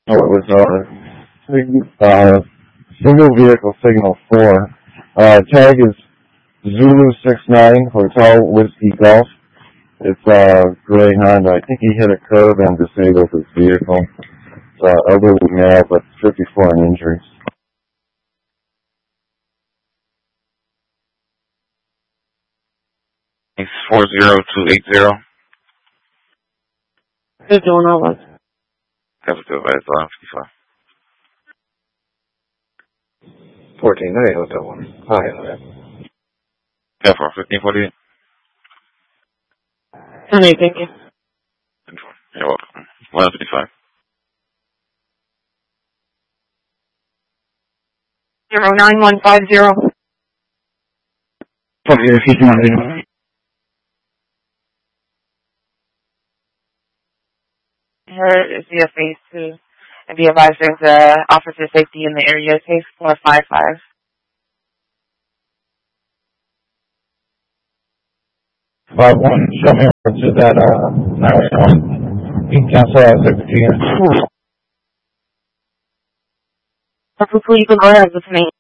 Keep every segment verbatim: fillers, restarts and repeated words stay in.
Oh, it was uh, sig- uh, single vehicle signal four. Uh, tag is Zulu six nine Hotel Whiskey Golf. It's uh, gray Honda. I think he hit a curb and disabled his vehicle. It's uh, elderly male, but fifty-four in injuries. It's four zero two eight zero. Who's doing all that? Capital Advisor fifty-five. fourteen ninety Hotel one. Hi. Yeah, for fifteen forty-eight. Honey, thank you. You're welcome. one fifty-five. Zero nine one five zero. Fuck you if he's not in. Her is via phase two. And be advised there's uh, officer safety in the area. Case four five five. Five one. Show me over to that uh nine one. You can cancel out sixteen. Hopefully you can go ahead with me.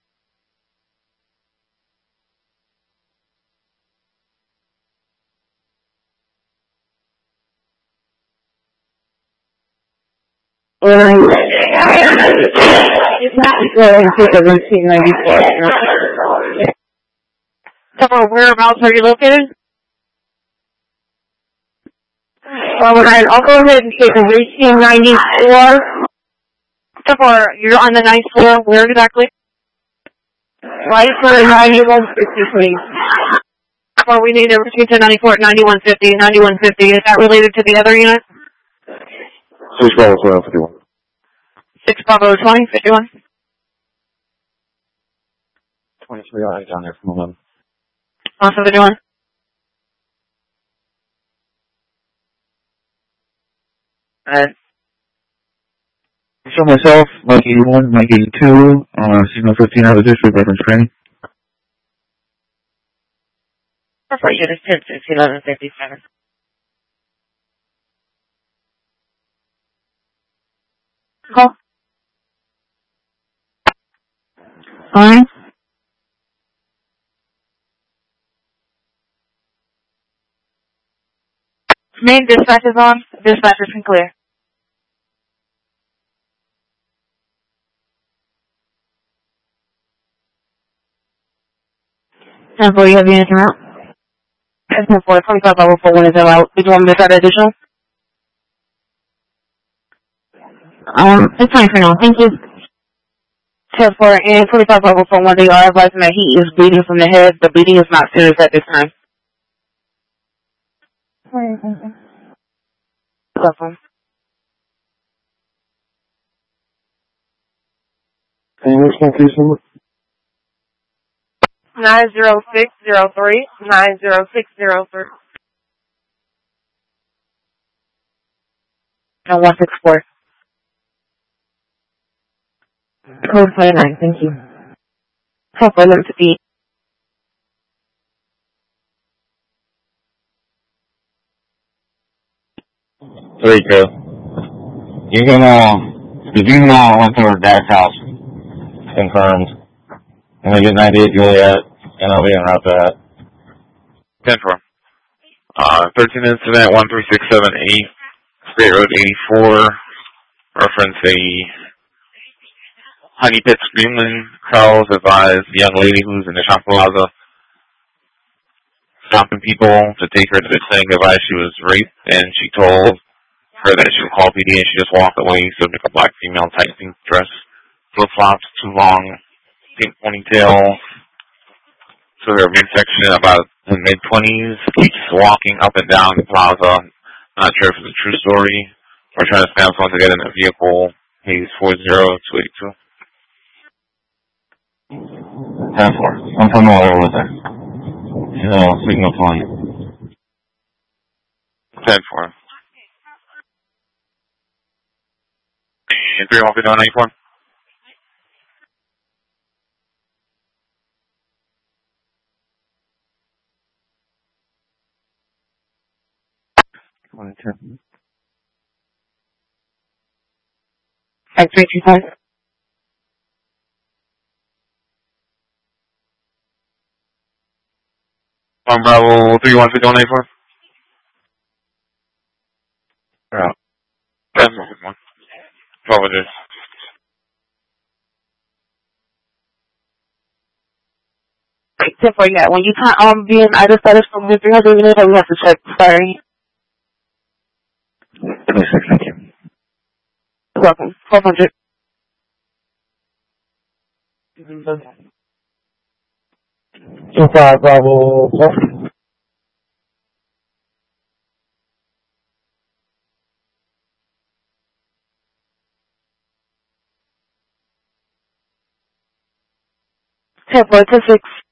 It's not going to seventeen ninety-four. So whereabouts are you located? Well, right, I'll go ahead and take a eighteen ninety-four. So far, you're on the ninth floor. Where exactly? Right for ninety-one fifty, please. Or we need a between ninety-four, ninety-one fifty, ninety-one fifty. Is that related to the other unit? Six Bravo twelve fifty-one. Six Bravo twenty fifty-one. Twenty-three eyes down there from eleven. Also fifty-one. Alright. Show myself, Mike eighty-one, Mike eighty-two, uh, signal fifteen out of district, reference training. Perfect, unit ten, sixteen, eleven, fifty-seven. Call. Fine. Main dispatch is on. Dispatch is clear. ten four, you have units out? ten four, twenty-five level four, one is out. Did you want me to start additional? Um, it's fine for now. Thank you. ten four and twenty-five level four, one, they are advising that he is bleeding from the head. The bleeding is not serious at this time. Welcome. Can you explain case number? nine zero six zero three, nine zero six zero three. And one six four. Code twenty-nine, thank you. Hopefully them to be. Three, two. You're gonna, the juvenile went to her dad's house. Confirmed. I'm gonna get ninety-eight Juliet, and I'll be en route to that. ten four. Uh, thirteen incident, one three six seven eight, State Road eighty-four, reference a Honey Pit Screaming. Charles advised the young lady who's in the shop plaza stopping people to take her to the clinic, advised she was raped, and she told her that she would call P D, and she just walked away. So like a black female tight pink dress, flip-flops, too long, pink ponytail, to her midsection, about in mid-twenties, just walking up and down the plaza. Not sure if it's a true story, or trying to spam someone to get in a vehicle. He's four zero two eight two. ten four. I'm familiar with her. So, signal twenty. ten four. And three one fifty-one ninety-four. twenty-two. Five three two five. One Bravo three one six one eight four. Yeah. That's one. Apologies. Tip for yeah. When you can't um be in either status from the three hundred minutes, we have to check. Sorry. twenty-six, thank you. You're welcome. Twelve hundred. Two five Bravo four. Ten four ten six.